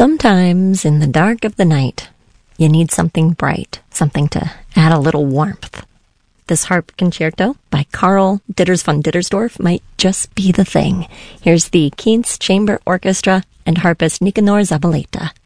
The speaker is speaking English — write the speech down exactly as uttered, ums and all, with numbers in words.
Sometimes in the dark of the night, you need something bright, something to add a little warmth. This harp concerto by Karl Ditters von Dittersdorf might just be the thing. Here's the Kienz Chamber Orchestra and harpist Nicanor Zabaleta.